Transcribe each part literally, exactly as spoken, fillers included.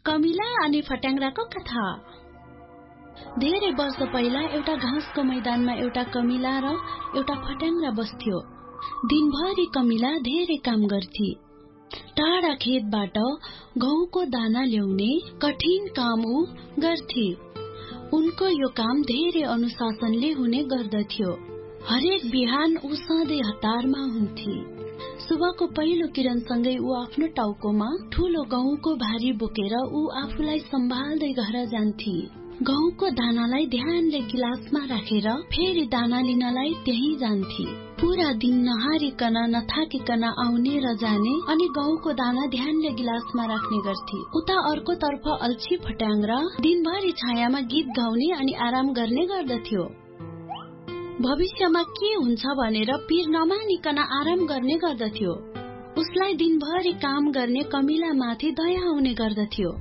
कमिला अनि फट्याङ्ग्राको कथा। धेरै वर्ष पहिला एउटा घाँसको मैदानमा एउटा कमिला र एउटा फट्याङ्ग्रा बस्थ्यो। दिनभरि कमिला धेरै काम गर्थी। टाढा खेतबाट गहुँको दाना ल्याउने कठिन काम ऊ गर्थी। उनको यो काम धेरै अनुशासनले हुने गर्दथ्यो। हरेक बिहान ऊ सधैँ हतारमा हुन्थी। सुबहको पहिलो किरणसँगै ऊ आफ्नो टाउकोमा ठूलो गहुँको भारी बोकेर ऊ आफूलाई सम्हाल्दै घर जान्थी। गहुँको दानालाई ध्यानले गिलासमा राखेर फेरि दाना लिनलाई त्यही जान्थी। पूरा दिन नहारिकन नथाकिकन आउने र जाने अनि गहुँको दाना ध्यानले गिलासमा राख्ने गर्थी। उता अर्को तर्फ अल्छी फट्याङ्ग्रा दिनभरि छायामा गीत गाउने अनि आराम गर्ने गर्दथ्यो। भविष्यमा के हुन्छ भनेर पीर नमानिकन आराम गर्ने गर्दथ्यो। उसलाई दिनभरि काम गर्ने कमिला माथि दया आउने गर्दथ्यो।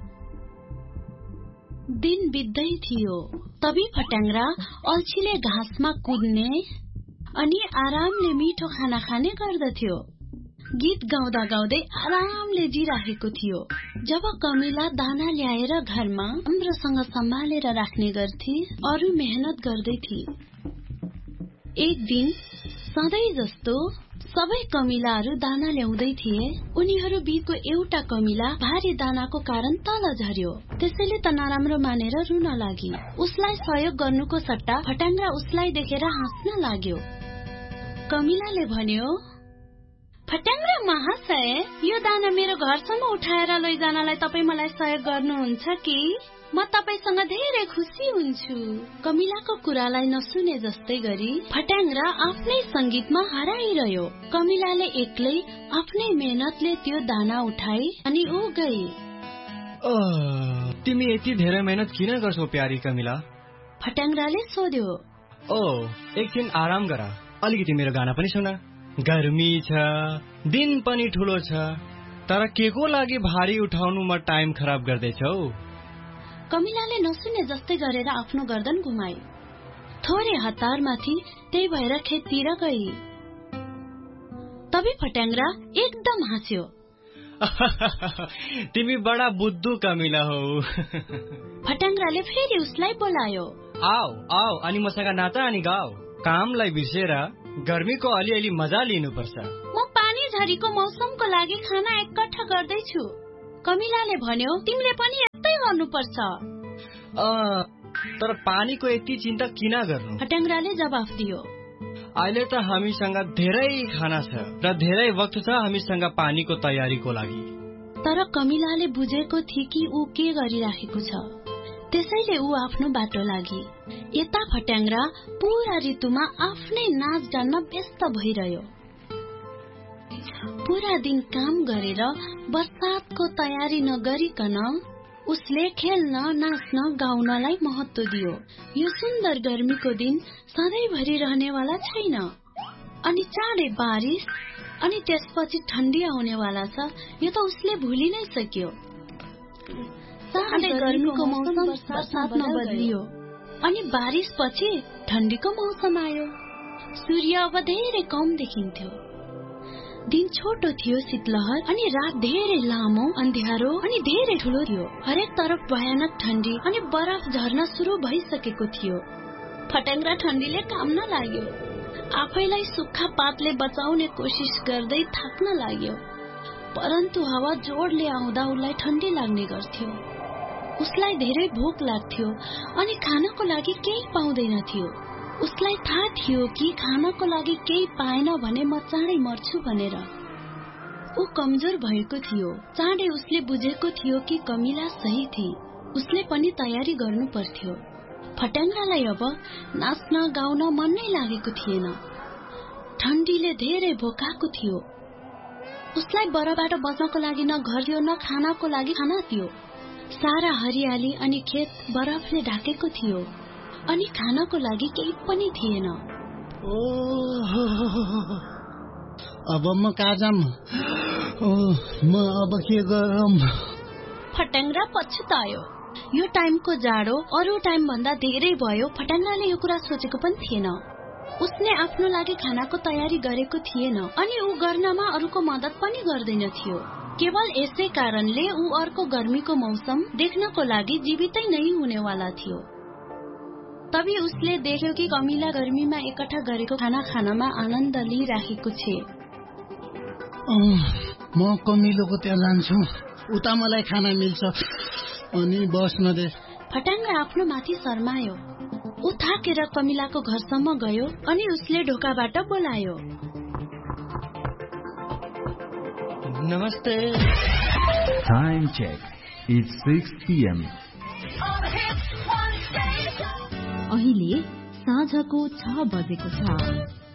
दिन बित्दै थियो। तभी फट्याङ्ग्रा अल्छीले घाँसमा कुद्ने अनि आरामले मिठो खाना खाने गर्दथ्यो। गीत गाउँदा गाउँदै आरामले जिराखेको थियो। जब कमिला दाना ल्याएर घरमा राम्रोसँग सम्हालेर राख्ने गर्थी, अरू मेहनत गर्दै थिए। एक दिन सधैँ जस्तो सबै कमिलाहरू दाना ल्याउँदै थिए। उनीहरू बीचको एउटा कमिला भारी दानाको कारण तल झर्यो। त्यसैले त नराम्रो मानेर रुन लागि। उसलाई सहयोग गर्नुको सट्टा फट्याङ्ग्रा उसलाई देखेर हाँस्न लाग्यो। कमिलाले भन्यो, फट्याङ्ग्रा महाशय, यो दाना मेरो घरसम्म उठाएर लैजानलाई तपाईँ मलाई सहयोग गर्नुहुन्छ कि? म तपाईसँग धेरै खुसी हुन्छु। कमिलाको कुरालाई नसुने जस्तै गरी फट्याङ्ग्रा आफ्नै संगीतमा हराइरह्यो। कमिलाले एक्लै आफ्नै मेहनतले त्यो दाना उठाई अनि ऊ गई। तिमी यति धेरै मेहनत किन गर्छौ प्यारी कमिला? फट्याङ्ग्राले सोध्यो। ओ, एकछिन आराम गर, अलिकति मेरो गाना पनि सुन। गर्मी छ, दिन पनि ठुलो छ, तर के को लागि भारी उठाउनुमा टाइम खराब गर्दैछौ? कमिलाले नसुने जस्तै गरेर आफ्नो गर्दन घुमाई। थोरै हतारमा थी, त्यही भएर खेततिर गई। तभी फट्याङ्ग्रा एकदम हाँस्यो। तिमी बडा बुद्धु कमिला हो। फट्याङ्ग्राले फेरि उसलाई बोलायो। आओ आओ अनि मसँग नाच अनि गाऊ। कामलाई बिर्सेर गर्मीको अलिअलि मजा लिनुपर्छ। म पानी झरीको मौसमको लागि खाना एकट्ठा गर्दैछु। कमिलाले भन्यो, तिमीले पनि यस्तै गर्नुपर्छ। तर पानीको यति चिन्ता किन गर्नु? फट्याङ्ग्राले जवाफ दियो। अहिले त हामीसँग धेरै खाना छ र धेरै वक्त छ हामीसँग पानीको तयारीको लागि। तर कमिलाले बुझेको थियो कि ऊ के गरिराखेको छ। त्यसैले ऊ आफ्नो बाटो लागि। यता फट्याङ्ग्रा पूरा ऋतुमा आफ्नै नाच गान्न व्यस्त भइरह्यो। पूरा दिन काम गरेर बरसातको तयारी नगरिकन उसले खेल्न, नाच्न, गाउनलाई महत्त्व दियो। यो सुन्दर गर्मीको दिन सधैँभरि रहनेवाला छैन। अनि चाँडै बारिश अनि त्यसपछि ठण्डी आउनेवाला छ। यो त उसले भुलि नै सक्यो। चाँडै गर्मीको मौसम बरसातमा बदलियो अनि बारिश पछि ठण्डीको मौसम आयो। सूर्य अब धेरै कम देखिन्थ्यो। दिन छोटो थियो, शीतलहर अनि रात धेरै लामो, अन्ध्यारो अनि धेरै ठुलो थियो। हरेक तरफ भयानक ठण्डी अनि बरफ झर्न सुरु भइसकेको थियो। फट्याङ्ग्रा ठण्डीले काम्न लाग्यो। आफैलाई सुक्खा पातले बचाउने कोसिस गर्दै थाक्न लाग्यो। परन्तु हावा जोडले आउँदा उसलाई ठण्डी लाग्ने गर्थ्यो। उसलाई धेरै भोक लाग्थ्यो अनि खानको लागि केही पाउँदैन थियो। उसलाई थाहा थियो कि खानको लागि केही पाएन भने म चाँडै मर्छु भनेर। ऊ कमजोर भएको थियो। चाँडै उसले बुझेको थियो कि कमिला सही थिए। उसले पनि तयारी गर्नु पर्थ्यो। फट्याङ्ग्रालाई अब नाच्न गाउन मन नै लागेको थिएन। ठण्डीले धेरै भोकाएको थियो। उसलाई बरफबाट बच्नको लागि न घर थियो न खानाको लागि खाना थियो। सारा हरियाली अनि खेत बरफले ढाकेको थियो अनि खानको लागि केही पनि थिएन। अब म कहाँ जाम? म अब के गरौँ? फट्याङ्ग्रा पछुतायो। यो टाइमको जाडो अरू टाइम भन्दा धेरै भयो। फट्याङ्ग्राले यो कुरा सोचेको पनि थिएन। उसले आफ्नो लागि खानाको तयारी गरेको थिएन अनि ऊ गर्नमा अरूको मद्दत पनि गर्दैन थियो। केवल यसै कारणले ऊ अर्को गर्मीको मौसम देख्नको लागि जीवितै नै हुनेवाला थियो। तभी उसले देख्यो कि कमिला गर्मीमा एकट्ठा गरेको खाना खानमा आनन्द लिइराखेको छे। म कमिलोको त्यहाँ जान्छु, उता मलाई खाना मिल्छ अनि बस्न दे। फटाङ आफ्नो माथि शर्मायो। ऊ थाकेर कमिलाको घरसम्म गयो अनि उसले ढोकाबाट बोलायो। नमस्ते। Time check, it's six PM. अहिले साँझको छ बजेको छ।